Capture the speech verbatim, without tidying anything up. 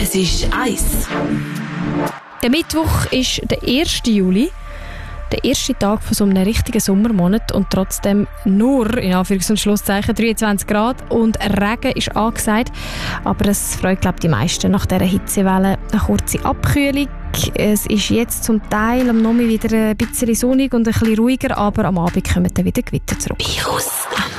Es ist eins. Der Mittwoch ist der erste Juli. Der erste Tag von so einem richtigen Sommermonat und trotzdem nur, in Anführungs- und Schlusszeichen, dreiundzwanzig Grad und Regen ist angesagt. Aber es freut, glaube ich, die meisten nach dieser Hitzewelle eine kurze Abkühlung. Es ist jetzt zum Teil am Nachmittag wieder ein bisschen sonnig und ein bisschen ruhiger, aber am Abend kommen dann wieder Gewitter zurück. Virus.